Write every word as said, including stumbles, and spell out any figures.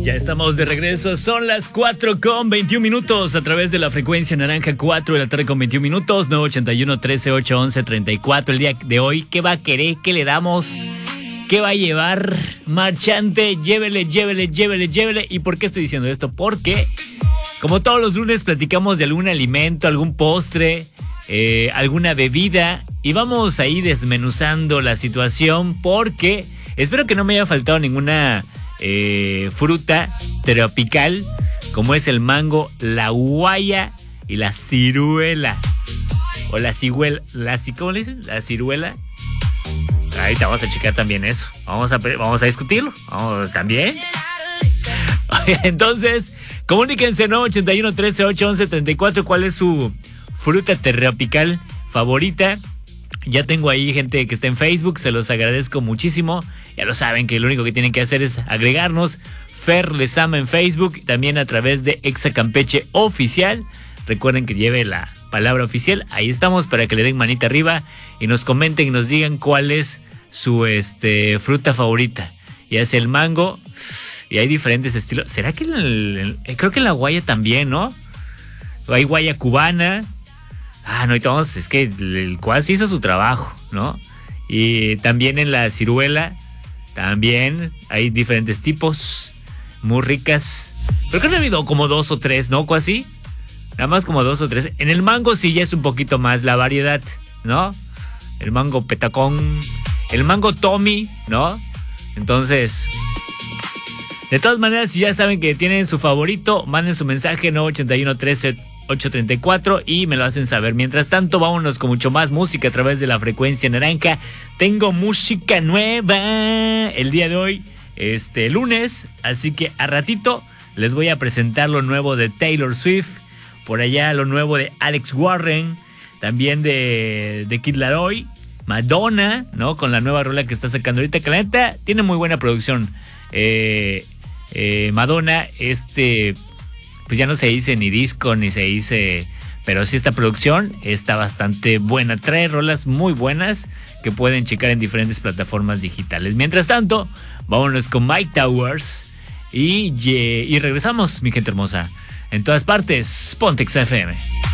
Ya estamos de regreso, son las cuatro con veintiún minutos a través de la frecuencia naranja, cuatro de la tarde con veintiún minutos, nueve ochenta y uno, trece, ocho, once, treinta y cuatro. El día de hoy, ¿qué va a querer? ¿Qué le damos? ¿Qué va a llevar? Marchante, llévele, llévele, llévele, llévele. ¿Y por qué estoy diciendo esto? Porque, como todos los lunes, platicamos de algún alimento, algún postre, eh, alguna bebida, y vamos ahí desmenuzando la situación porque espero que no me haya faltado ninguna Eh, fruta tropical como es el mango, la guaya y la ciruela o la cigüela, la, ¿cómo le dicen? La ciruela. Ahorita vamos a checar también eso. Vamos a, vamos a discutirlo. Vamos, también. Entonces, comuníquense nueve ochenta y uno, trece, ocho, once, treinta y cuatro. ¿Cuál es su fruta tropical favorita? Ya tengo ahí gente que está en Facebook, se los agradezco muchísimo. Ya lo saben que lo único que tienen que hacer es agregarnos. Fer les ama en Facebook, también a través de Exa Campeche Oficial. Recuerden que lleve la palabra oficial. Ahí estamos para que le den manita arriba y nos comenten y nos digan cuál es su este fruta favorita. Ya sea el mango, y hay diferentes estilos. ¿Será que el, el, creo que en la guaya también, ¿no? Hay guaya cubana. Ah, no, entonces es que el, el cuas hizo su trabajo, ¿no? Y también en la ciruela, también hay diferentes tipos, muy ricas. Pero creo que ha habido como dos o tres, ¿no? Cuasi. Nada más como dos o tres. En el mango sí ya es un poquito más la variedad, ¿no? El mango petacón, el mango Tommy, ¿no? Entonces, de todas maneras, si ya saben que tienen su favorito, manden su mensaje nueve ochenta y uno, trece, ocho treinta y cuatro y me lo hacen saber. Mientras tanto, vámonos con mucho más música a través de la frecuencia naranja. Tengo música nueva el día de hoy, este lunes, así que a ratito les voy a presentar lo nuevo de Taylor Swift, por allá lo nuevo de Alex Warren, también de, de Kid Laroi, Madonna, ¿no? Con la nueva rola que está sacando ahorita, que la neta tiene muy buena producción. Eh, eh, Madonna, este... pues ya no se dice ni disco, ni se dice... pero sí, esta producción está bastante buena. Trae rolas muy buenas que pueden checar en diferentes plataformas digitales. Mientras tanto, vámonos con Mike Towers. Y, y regresamos, mi gente hermosa. En todas partes, Ponte Exa F M.